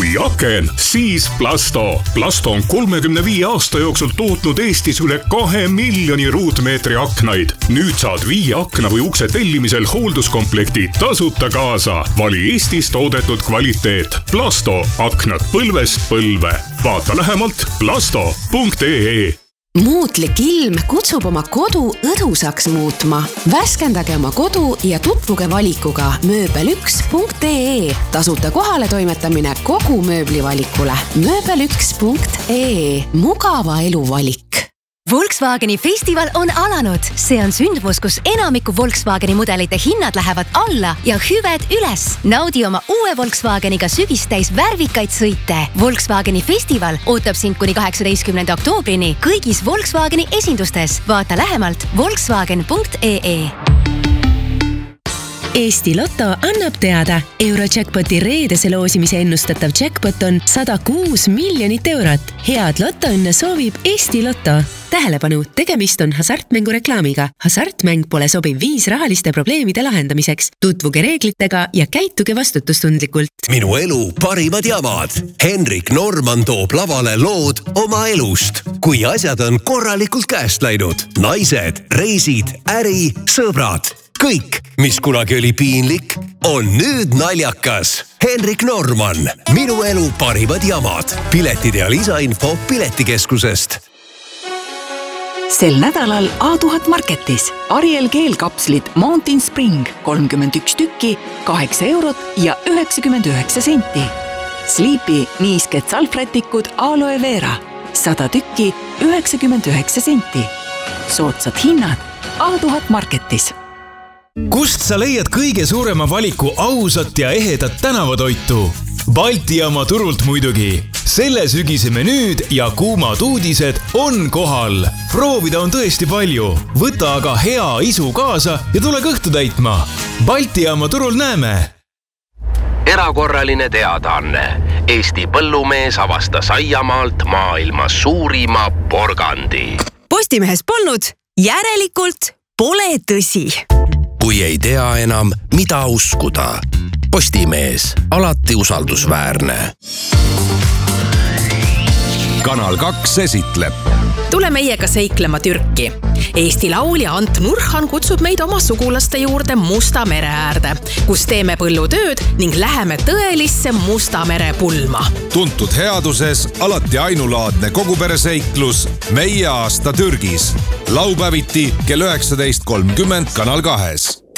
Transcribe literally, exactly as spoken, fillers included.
või aken, siis Plasto. Plasto on kolmekümne viie aasta jooksul tootnud Eestis üle kahe miljoni ruutmeetri aknaid. Nüüd saad viie akna või ukse tellimisel hoolduskomplekti tasuta kaasa. Vali Eestis toodetud kvaliteet. Plasto. Aknad põlvest põlve. Vaata lähemalt plasto punkt ee. Muutlik ilm kutsub oma kodu õdusaks muutma. Värskendage oma kodu ja tutvuge valikuga mööbel üks punkt ee. Tasuta kohale toimetamine kogu mööblivalikule. mööbel üks punkt ee. Mugava elu valik. Volkswageni festival on alanud. See on sündmus, kus enamiku Volkswageni mudelite hinnad lähevad alla ja hüved üles. Naudi oma uue Volkswageniga sügistäis värvikaid sõite. Volkswageni festival ootab sind kuni kaheksateistkümnenda oktoobrini kõigis Volkswageni esindustes. Vaata lähemalt volkswagen punkt ee. Eesti Lotto annab teada. Eurojackpoti reedese loosimise ennustatav jackpot on sada kuus miljonit eurot. Head lotoõnne soovib Eesti Lotto. Tähelepanu, tegemist on hasartmängu reklaamiga. Hasartmäng pole sobiv viis rahaliste probleemide lahendamiseks. Tutvuge reeglitega ja käituge vastutustundlikult. Minu elu parimad jamad. Henrik Norman toob lavale lood oma elust. Kui asjad on korralikult käest läinud. Naised, reisid, äri, sõbrad. Kõik, mis kunagi oli piinlik, on nüüd naljakas. Henrik Norman, minu elu parimad jamad. Piletid ja lisainfo Piletikeskusest. Sel nädalal A tuhat Marketis Ariel keelkapslid Mountain Spring kolmkümmend üks tükki, kaheksa eurot ja üheksakümmend üheksa senti. Sleepy niisked salvrätikud Aloe Vera sada tükki, üheksakümmend üheksa senti. Soodsad hinnad A tuhat Marketis. Kust sa leiad kõige suurema valiku ausat ja ehedat tänavatoitu? Balti jaama turult muidugi. Selle sügise menüüd ja kuumad uudised on kohal. Proovida on tõesti palju. Võta aga hea isu kaasa ja tule kõhtu täitma. Balti jaama turul näeme. Erakorraline teadaanne. Eesti põllumees avastas aiamaalt maailma suurima porgandi. Postimehes polnud, järelikult pole tõsi. Kui ei tea enam, mida uskuda. Postimees, alati usaldusväärne. Kanal kaks esitleb. Tule meiega seiklema Türki. Eesti laulja Ant Nurhan kutsub meid oma sugulaste juurde Musta mere äärde, kus teeme põllutööd ning läheme tõelisse Musta mere pulma. Tuntud headuses alati ainulaadne kogupereseiklus Meie aasta Türgis. Laupäeviti kell üheksateist kolmkümmend Kanal kahes.